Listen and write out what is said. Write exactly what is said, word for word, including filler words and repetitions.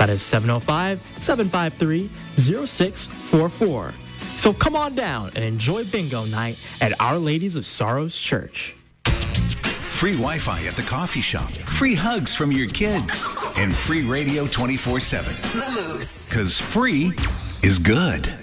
That is seven oh five, seven five three, oh six four four. So come on down and enjoy bingo night at Our Ladies of Sorrows Church. Free Wi-Fi at the coffee shop, free hugs from your kids, and free radio twenty-four seven. The Moose. Because free is good.